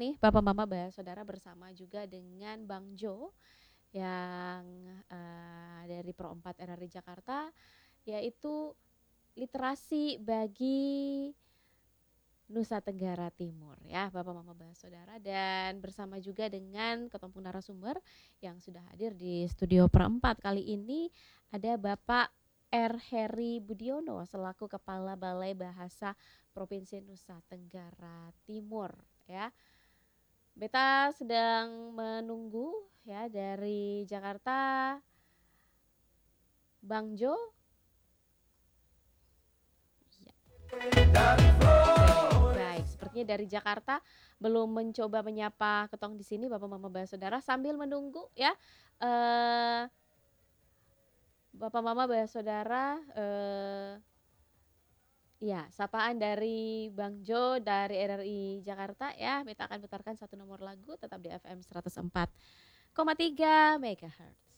nih Bapak Mama Saudara bersama juga dengan Bang Jo yang dari Pro 4 RRI Jakarta, yaitu literasi bagi Nusa Tenggara Timur ya Bapak Mama Saudara, dan bersama juga dengan ketumpuk narasumber yang sudah hadir di studio Pro 4 kali ini ada Bapak R. Heri Budiono selaku Kepala Balai Bahasa Provinsi Nusa Tenggara Timur ya. Beta sedang menunggu ya dari Jakarta Bang Jo. Ya. Baik, sepertinya dari Jakarta belum mencoba menyapa ketong di sini Bapak Mama Saudara sambil menunggu ya. Bapak Mama Saudara, ya, sapaan dari Bang Jo dari RRI Jakarta ya. Kita akan putarkan satu nomor lagu tetap di FM 104,3 MHz.